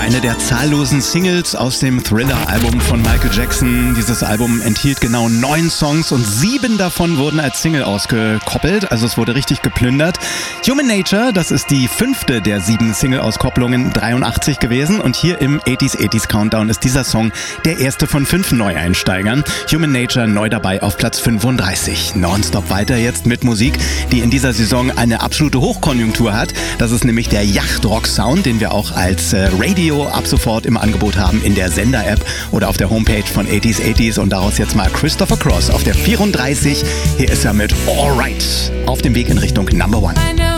Eine der zahllosen Singles aus dem Thriller-Album von Michael Jackson. Dieses Album enthielt genau 9 Songs und 7 davon wurden als Single ausgekoppelt. Also es wurde richtig geplündert. Human Nature, das ist die 5. der 7 Single-Auskopplungen 83 gewesen. Und hier im 80s Countdown ist dieser Song der erste von 5 Neueinsteigern. Human Nature neu dabei auf Platz 35. Nonstop weiter jetzt mit Musik, die in dieser Saison eine absolute Hochkonjunktur hat. Das ist nämlich der Yacht-Rock-Sound, den wir auch als Radio ab sofort im Angebot haben in der Sender-App oder auf der Homepage von 80s. Und daraus jetzt mal Christopher Cross auf der 34. Hier ist er mit Alright auf dem Weg in Richtung Number One.